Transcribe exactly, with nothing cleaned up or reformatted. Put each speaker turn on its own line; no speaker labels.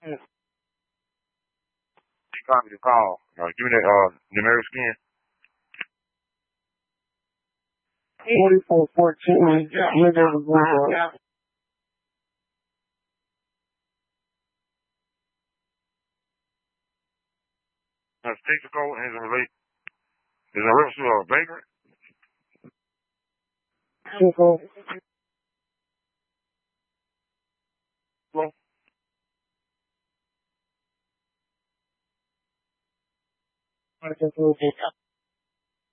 Copy the call. Uh, give me that uh numeric skin.
Forty-four fourteen. River Ground.
Uh, Texaco is a relate. Is a reference to a vagrant.
Chico.
Hello.
I just moved it up.